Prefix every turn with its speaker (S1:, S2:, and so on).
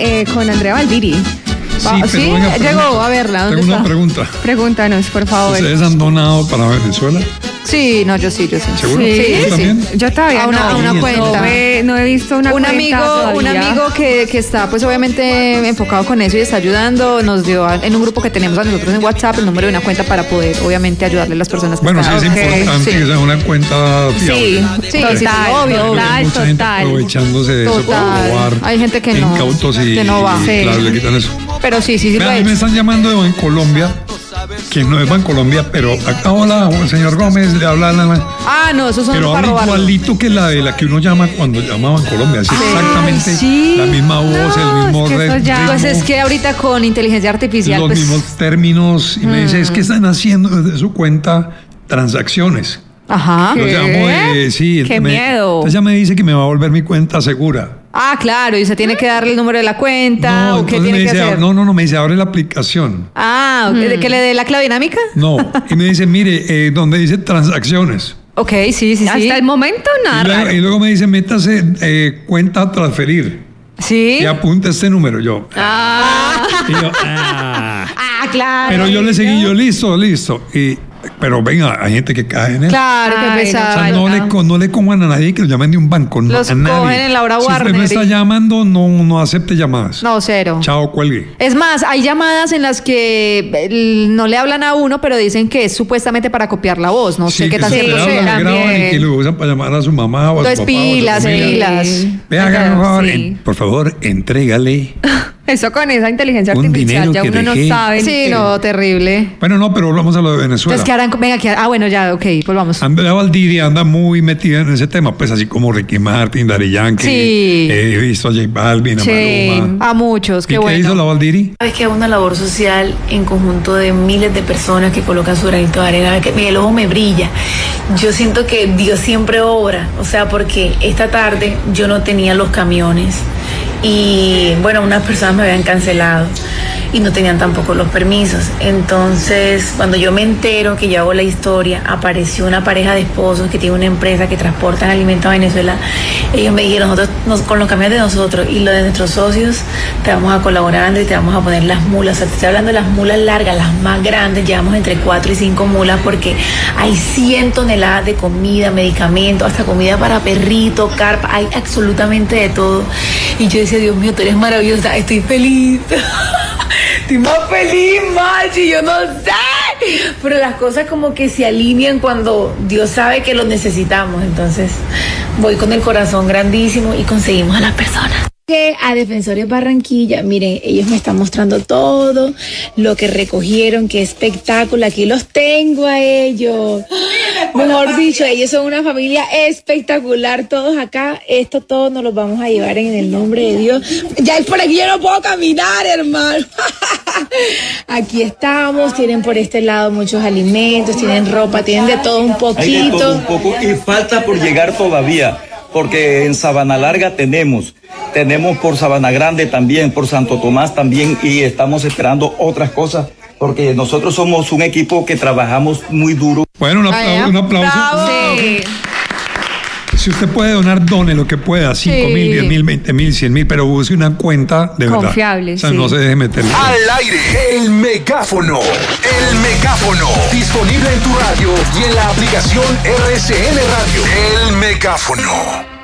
S1: con Andrea Valdiri.
S2: Sí,
S1: ¿Sí?
S2: venga,
S1: Llegó a verla. ¿Dónde
S2: tengo
S1: está?
S2: una pregunta.
S1: Pregúntanos, por favor.
S2: ¿Ustedes han donado para Venezuela?
S3: Sí, no, yo sí.
S2: ¿Seguro?
S1: Sí,
S2: ¿Tú también?
S1: Yo todavía
S3: A una
S1: no,
S3: cuenta.
S1: No he visto una cuenta
S3: Un
S1: todavía.
S3: amigo que está pues obviamente enfocado con eso y está ayudando, nos dio en un grupo que tenemos a nosotros en WhatsApp el número de una cuenta para poder obviamente ayudarle a las personas que
S2: Bueno, sí
S3: están.
S2: es importante
S3: Sí.
S2: que sea una cuenta fiable.
S3: Sí,
S1: Total,
S3: sí, obvio.
S2: Porque hay mucha gente
S1: total.
S2: aprovechándose de eso para
S3: Total.
S2: robar.
S3: Hay gente que no-
S2: incautos y,
S3: que no va.
S2: y,
S3: Sí.
S2: claro, le quitan eso.
S3: Pero sí lo
S2: Vean,
S3: he
S2: a mí me
S3: hecho.
S2: están llamando de Bancolombia, que no es Bancolombia, pero acá, hola, señor Gómez, le habla
S3: Ah, no, esos son
S2: pero
S3: para
S2: habla
S3: robarlo.
S2: igualito que la de la que uno llama cuando llama a Bancolombia. Es exactamente
S3: sí.
S2: la misma voz, el mismo
S1: es que eso ya-
S2: ritmo,
S3: Pues es que ahorita con inteligencia artificial
S2: los
S3: pues
S2: mismos términos. Y me dice, es que están haciendo desde su cuenta transacciones.
S3: ajá.
S2: Yo llamo de, sí,
S1: ¡Qué miedo!
S2: Entonces ella me dice que me va a volver mi cuenta segura.
S3: Ah, claro, y usted tiene que darle el número de la cuenta
S2: No,
S3: o qué
S2: entonces
S3: tiene
S2: me
S3: que
S2: dice,
S3: hacer.
S2: no, me dice, abre la aplicación.
S3: Ah, ¿de que le dé la clave dinámica?
S2: No, y me dice, mire, donde dice transacciones.
S3: Ok, sí.
S1: Hasta el momento nada
S2: Y luego,
S1: raro.
S2: y luego me dice, métase cuenta a transferir.
S3: Sí.
S2: Y apunta este número. Yo, y yo,
S3: Ah, claro.
S2: Pero yo le seguí, yo, listo. Pero venga, hay gente que cae en eso.
S3: Claro, que
S1: Ay,
S2: O
S3: pesado.
S2: sea, no le coman a nadie que lo llamen de un banco. No,
S3: Los
S2: a nadie.
S3: cogen en la hora
S2: Si usted
S3: Warner
S2: no está
S3: y-
S2: llamando, no acepte llamadas.
S3: No, cero.
S2: Chao, cuelgue.
S3: Es más, hay llamadas en las que no le hablan a uno, pero dicen que es supuestamente para copiar la voz. No sé
S2: Sí,
S3: qué
S2: que
S3: tan
S2: se
S3: cierto
S2: le hablan,
S3: sea.
S2: le graban y
S1: también.
S2: que lo usan para llamar a su mamá o a su
S3: Entonces,
S2: papá. o a su
S3: pilas,
S2: familia.
S3: pilas.
S2: Ve, hágame un favor,
S1: Sí.
S2: por favor, entrégale.
S1: Eso con esa inteligencia
S2: Un
S1: artificial
S2: dinero
S1: ya
S2: que
S1: uno
S2: dejé.
S1: no sabe.
S3: Sí, no, terrible.
S2: Bueno, no, pero volvamos a lo de Venezuela.
S3: Entonces, ¿qué harán? Venga, ¿qué harán? Ah, bueno, ya, ok, pues vamos.
S2: Andrea Valdiri anda muy metida en ese tema, pues así como Ricky Martin, Daddy Yankee,
S3: Sí.
S2: he visto a J Balvin, a
S1: Sí.
S2: Maluma.
S3: A muchos,
S2: ¿Y
S3: qué
S2: qué
S3: bueno.
S2: hizo la Valdiri?
S4: Sabes que es una labor social en conjunto de miles de personas que colocan su granito de arena, que el ojo me brilla. Yo siento que Dios siempre obra, o sea, porque esta tarde yo no tenía los camiones y bueno, unas personas me habían cancelado y no tenían tampoco los permisos. Entonces, cuando yo me entero que yo hago la historia, apareció una pareja de esposos que tiene una empresa que transportan alimentos a Venezuela. Ellos me dijeron, nosotros con los camiones de nosotros y los de nuestros socios te vamos a colaborar, André, y te vamos a poner las mulas. O sea, te estoy hablando de las mulas largas, las más grandes, llevamos entre 4 y 5 mulas porque hay 100 toneladas de comida, medicamentos, hasta comida para perrito, carpa, hay absolutamente de todo. Y yo decía, Dios mío, tú eres maravillosa, estoy feliz. Estoy más feliz, Machi, yo no sé. Pero las cosas como que se alinean cuando Dios sabe que lo necesitamos. Entonces voy con el corazón grandísimo y conseguimos a las personas. Que a Defensores Barranquilla, miren, ellos me están mostrando todo lo que recogieron, qué espectáculo, aquí los tengo a ellos. Mejor dicho, ellos son una familia espectacular, todos acá, esto todos nos los vamos a llevar en el nombre de Dios. Ya es por aquí, yo no puedo caminar, hermano. Aquí estamos, tienen por este lado muchos alimentos, tienen ropa, tienen de todo un
S5: Hay de todo un
S4: poquito.
S5: poco y falta por llegar todavía, porque en Sabana Larga tenemos por Sabana Grande también, por Santo Tomás también, y estamos esperando otras cosas, porque nosotros somos un equipo que trabajamos muy duro.
S2: Bueno, un aplauso. Un aplauso.
S3: Bravo.
S1: Sí.
S2: Si usted puede donar, done lo que pueda, 5,000, 10,000, 20,000, 100,000, pero use una cuenta de verdad.
S1: Confiable,
S2: O sea,
S1: sí.
S2: no se deje meter.
S6: Al aire, el megáfono. El megáfono. Disponible en tu radio y en la aplicación RCN Radio. El megáfono.